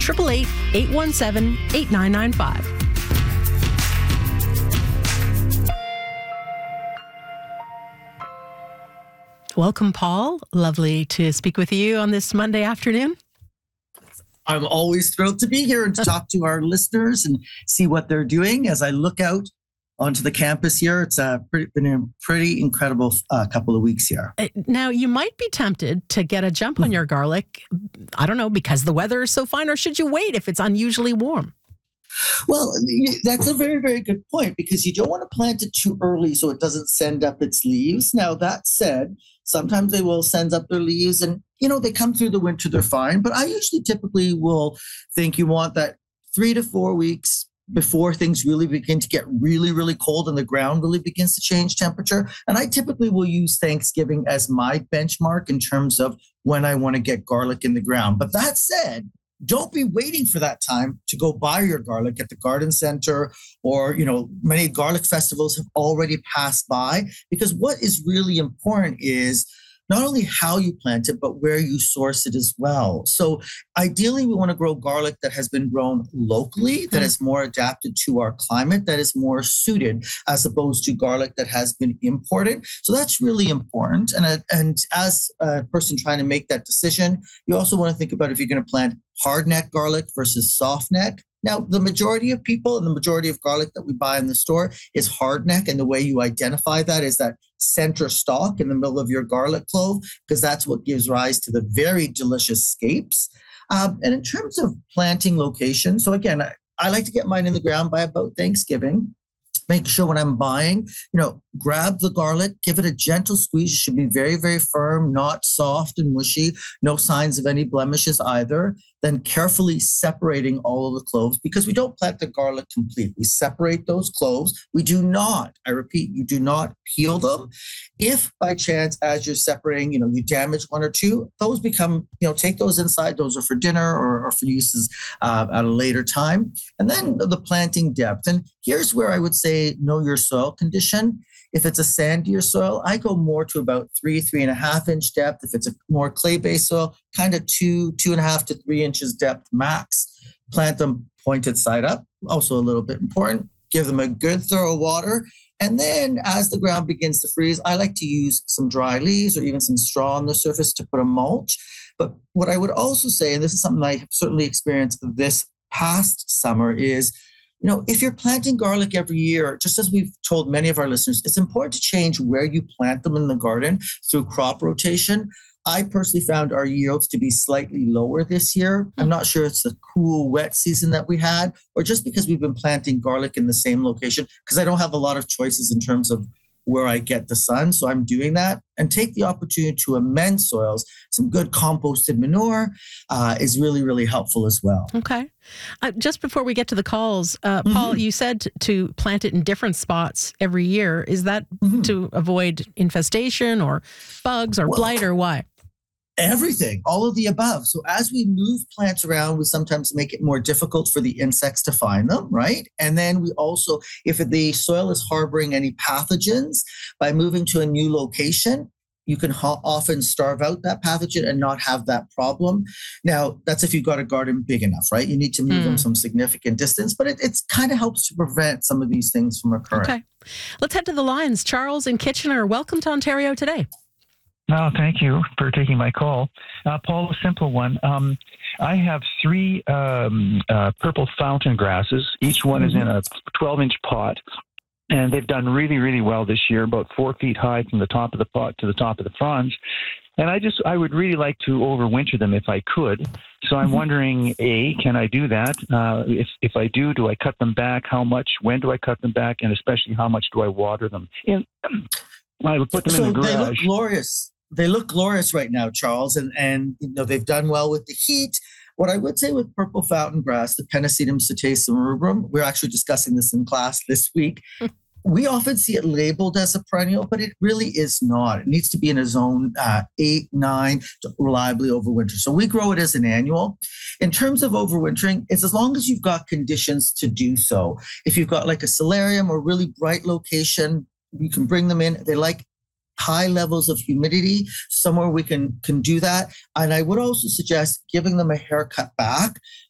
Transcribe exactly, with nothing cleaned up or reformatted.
eight eight eight, eight one seven, eight nine nine five. Welcome, Paul. Lovely to speak with you on this Monday afternoon. I'm always thrilled to be here and to talk to our listeners and see what they're doing. As I look out onto the campus here, it's uh, pretty, been a pretty incredible uh, couple of weeks here. Now, you might be tempted to get a jump on your garlic, I don't know, because the weather is so fine, or should you wait if it's unusually warm? Well, that's a very, very good point, because you don't want to plant it too early so it doesn't send up its leaves. Now, that said, sometimes they will send up their leaves and, you know, they come through the winter, they're fine. But I usually typically will think you want that three to four weeks before things really begin to get really, really cold and the ground really begins to change temperature. And I typically will use Thanksgiving as my benchmark in terms of when I want to get garlic in the ground. But that said, don't be waiting for that time to go buy your garlic at the garden center, or, you know, many garlic festivals have already passed by, because what is really important is not only how you plant it, but where you source it as well. So ideally, we want to grow garlic that has been grown locally, that is more adapted to our climate, that is more suited, as opposed to garlic that has been imported. So that's really important. And, uh, and as a person trying to make that decision, you also want to think about if you're going to plant hardneck garlic versus softneck. Now, the majority of people and the majority of garlic that we buy in the store is hardneck. And the way you identify that is that center stalk in the middle of your garlic clove, because that's what gives rise to the very delicious scapes. Um, and in terms of planting location, so again, I, I like to get mine in the ground by about Thanksgiving. Make sure when I'm buying, you know, grab the garlic, give it a gentle squeeze. It should be very, very firm, not soft and mushy, no signs of any blemishes either. Then carefully separating all of the cloves, because we don't plant the garlic complete. We separate those cloves. We do not, I repeat, you do not peel them. If by chance, as you're separating, you know, you damage one or two, those become, you know, take those inside. Those are for dinner or, or for uses uh, at a later time. And then the planting depth. And here's where I would say know your soil condition. If it's a sandier soil, I go more to about three, three and a half inch depth. If it's a more clay-based soil, kind of two, two and a half to three inches depth max. Plant them pointed side up. Also a little bit important. Give them a good thorough water. And then as the ground begins to freeze, I like to use some dry leaves or even some straw on the surface to put a mulch. But what I would also say, and this is something I have certainly experienced this past summer, is you know, if you're planting garlic every year, just as we've told many of our listeners, it's important to change where you plant them in the garden through crop rotation. I personally found our yields to be slightly lower this year. I'm not sure it's the cool, wet season that we had, or just because we've been planting garlic in the same location, because I don't have a lot of choices in terms of where I get the sun. So I'm doing that, and take the opportunity to amend soils. Some good composted manure uh, is really, really helpful as well. Okay. Uh, just before we get to the calls, uh, mm-hmm. Paul, you said to plant it in different spots every year. Is that mm-hmm. to avoid infestation or bugs or well, blight, or why? Everything, all of the above. So as we move plants around, we sometimes make it more difficult for the insects to find them, right? And then we also, if the soil is harboring any pathogens, by moving to a new location, you can ho- often starve out that pathogen and not have that problem. Now, that's if you've got a garden big enough, right? You need to move mm. them some significant distance, but it it's kind of helps to prevent some of these things from occurring. Okay. Let's head to the lines. Charles in Kitchener, welcome to Ontario Today. Oh, thank you for taking my call. Uh, Paul, a simple one. Um, I have three um, uh, purple fountain grasses. Each one mm-hmm. is in a twelve-inch pot, and they've done really, really well this year, about four feet high from the top of the pot to the top of the fronds. And I just, I would really like to overwinter them if I could. So I'm mm-hmm. wondering, A, can I do that? Uh, if if I do, do I cut them back? How much? When do I cut them back? And especially, how much do I water them? And I would put them so in the garage. They look glorious. They look glorious right now, Charles, and, and you know they've done well with the heat. What I would say with purple fountain grass, the Pennisetum setaceum rubrum, we're actually discussing this in class this week. We often see it labeled as a perennial, but it really is not. It needs to be in a zone uh, eight, nine to reliably overwinter. So we grow it as an annual. In terms of overwintering, it's as long as you've got conditions to do so. If you've got like a solarium or really bright location, you can bring them in. They like high levels of humidity, somewhere we can can do that. And I would also suggest giving them a haircut back.